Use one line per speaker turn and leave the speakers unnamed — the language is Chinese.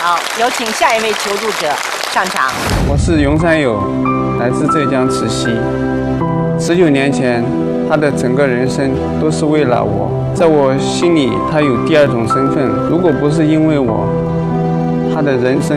好，有请下一位求助者上场。
我是永山友，来自浙江慈溪。19年前，他的整个人生都是为了我，在我心里，他有第二种身份。如果不是因为我，他的人生